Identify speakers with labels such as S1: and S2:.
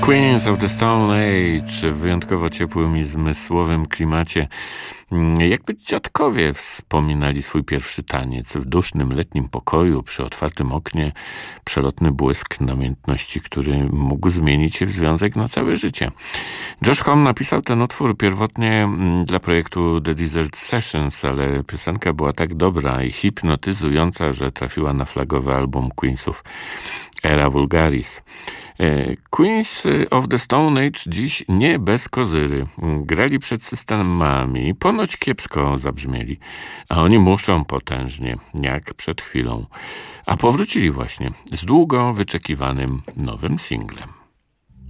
S1: Queens of the Stone Age w wyjątkowo ciepłym i zmysłowym klimacie. Jakby dziadkowie wspominali swój pierwszy taniec w dusznym letnim pokoju przy otwartym oknie, przelotny błysk namiętności, który mógł zmienić się w związek na całe życie. Josh Homme napisał ten utwór pierwotnie dla projektu The Desert Sessions, ale piosenka była tak dobra i hipnotyzująca, że trafiła na flagowy album Queensów Era Vulgaris. Queens of the Stone Age dziś nie bez kozyry. Grali przed systemami, ponoć kiepsko zabrzmieli, a oni muszą potężnie, jak przed chwilą. A powrócili właśnie z długo wyczekiwanym nowym singlem.